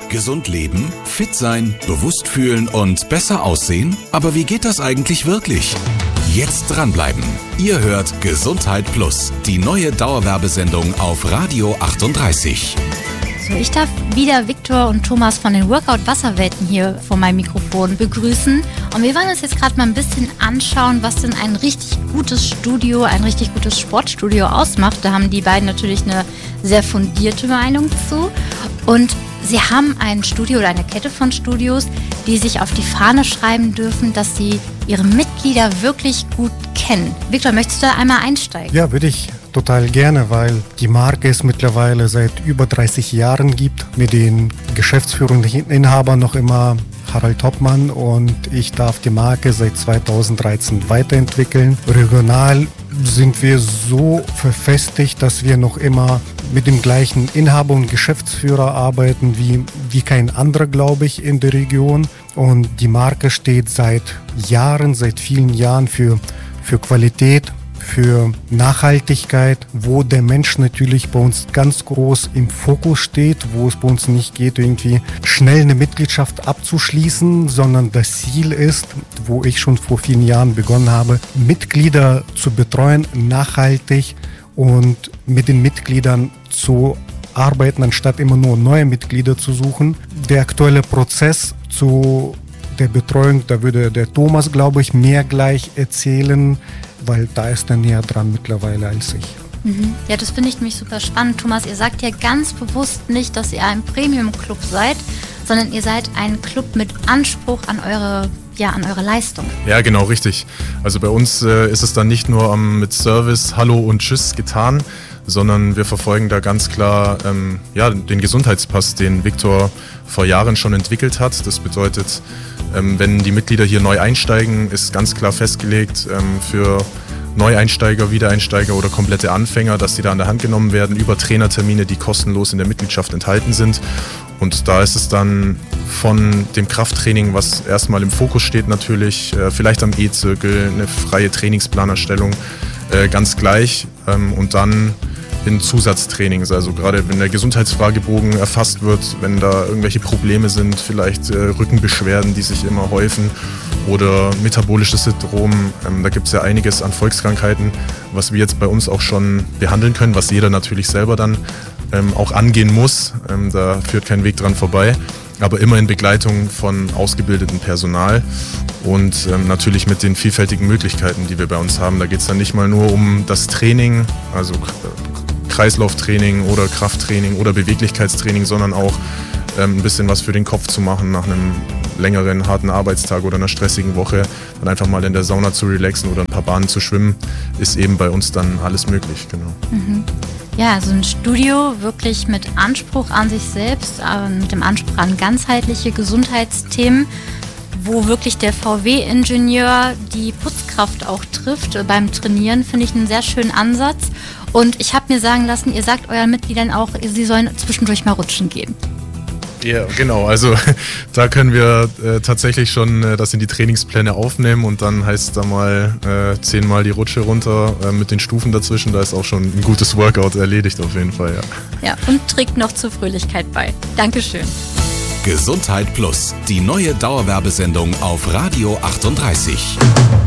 Gesund leben, fit sein, bewusst fühlen und besser aussehen? Aber wie geht das eigentlich wirklich? Jetzt dranbleiben. Ihr hört Gesundheit Plus, die neue Dauerwerbesendung auf Radio 38. So, ich darf wieder Viktor und Thomas von den Workout Wasserwelten hier vor meinem Mikrofon begrüßen. Und wir wollen uns jetzt gerade mal ein bisschen anschauen, was denn ein richtig gutes Studio, ein richtig gutes Sportstudio ausmacht. Da haben die beiden natürlich eine sehr fundierte Meinung zu. Und sie haben ein Studio oder eine Kette von Studios, die sich auf die Fahne schreiben dürfen, dass sie ihre Mitglieder wirklich gut kennen. Viktor, möchtest du da einmal einsteigen? Ja, würde ich total gerne, weil die Marke es mittlerweile seit über 30 Jahren gibt. Mit den geschäftsführenden Inhabern noch immer Harald Hoppmann, und ich darf die Marke seit 2013 weiterentwickeln. Regional sind wir so verfestigt, dass wir noch immer mit dem gleichen Inhaber und Geschäftsführer arbeiten wie kein anderer, glaube ich, in der Region. Und die Marke steht seit vielen Jahren für Qualität, für Nachhaltigkeit, wo der Mensch natürlich bei uns ganz groß im Fokus steht, wo es bei uns nicht geht, irgendwie schnell eine Mitgliedschaft abzuschließen, sondern das Ziel ist, wo ich schon vor vielen Jahren begonnen habe, Mitglieder zu betreuen, nachhaltig und mit den Mitgliedern zu arbeiten, anstatt immer nur neue Mitglieder zu suchen. Der aktuelle Prozess zu der Betreuung, da würde der Thomas, glaube ich, mehr gleich erzählen, weil da ist er näher dran mittlerweile als ich. Ja, das finde ich nämlich super spannend. Thomas, ihr sagt ja ganz bewusst nicht, dass ihr ein Premium-Club seid, sondern ihr seid ein Club mit Anspruch an eure Leistung. Ja, genau, richtig. Also bei uns ist es dann nicht nur mit Service, Hallo und Tschüss getan, sondern wir verfolgen da ganz klar den Gesundheitspass, den Viktor vor Jahren schon entwickelt hat. Das bedeutet, wenn die Mitglieder hier neu einsteigen, ist ganz klar festgelegt für Neueinsteiger, Wiedereinsteiger oder komplette Anfänger, dass sie da an der Hand genommen werden über Trainertermine, die kostenlos in der Mitgliedschaft enthalten sind. Und da ist es dann von dem Krafttraining, was erstmal im Fokus steht natürlich, vielleicht am E-Zirkel, eine freie Trainingsplanerstellung, ganz gleich. Und dann in Zusatztrainings, also gerade wenn der Gesundheitsfragebogen erfasst wird, wenn da irgendwelche Probleme sind, vielleicht Rückenbeschwerden, die sich immer häufen oder metabolisches Syndrom, da gibt es ja einiges an Volkskrankheiten, was wir jetzt bei uns auch schon behandeln können, was jeder natürlich selber dann auch angehen muss, da führt kein Weg dran vorbei, aber immer in Begleitung von ausgebildetem Personal und natürlich mit den vielfältigen Möglichkeiten, die wir bei uns haben. Da geht es dann nicht mal nur um das Training, also Kreislauftraining oder Krafttraining oder Beweglichkeitstraining, sondern auch ein bisschen was für den Kopf zu machen nach einem längeren, harten Arbeitstag oder einer stressigen Woche. Dann einfach mal in der Sauna zu relaxen oder ein paar Bahnen zu schwimmen, ist eben bei uns dann alles möglich. Genau. Ja, also ein Studio wirklich mit Anspruch an sich selbst, mit dem Anspruch an ganzheitliche Gesundheitsthemen, wo wirklich der VW-Ingenieur die Putzkraft auch trifft beim Trainieren, finde ich einen sehr schönen Ansatz. Und ich habe mir sagen lassen, ihr sagt euren Mitgliedern auch, sie sollen zwischendurch mal rutschen gehen. Ja, genau. Also da können wir tatsächlich schon das in die Trainingspläne aufnehmen und dann heißt es da mal 10-mal die Rutsche runter mit den Stufen dazwischen. Da ist auch schon ein gutes Workout erledigt auf jeden Fall. Ja, und trägt noch zur Fröhlichkeit bei. Dankeschön. Gesundheit Plus, die neue Dauerwerbesendung auf Radio 38.